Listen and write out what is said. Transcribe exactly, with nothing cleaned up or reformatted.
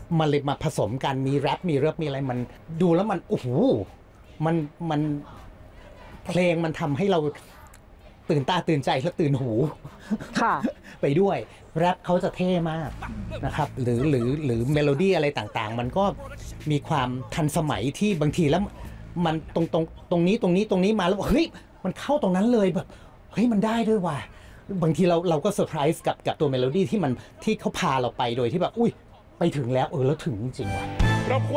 มันเลยมาผสมกันมีแรปมีเริบมีอะไรมันดูแล้วมันโอ้โหมันมันเพลงมันทำให้เราตื่นตาตื่นใจและตื่นหูไปด้วยแรปเขาจะเท่มากนะครับหรือหรือหรือเมโลดี้อะไรต่างๆมันก็มีความทันสมัยที่บางทีแล้วมันตรงตรงตรงนี้ตรงนี้ตรงนี้มาแล้วเฮ้ยมันเข้าตรงนั้นเลยแบบเฮ้ยมันได้ด้วยว่ะบางทีเราเราก็เซอร์ไพรส์กับกับตัวเมโลดี้ที่มันที่เขาพาเราไปโดยที่แบบอุ้ยไปถึงแล้วเออแล้วถึงจริงๆว่ะ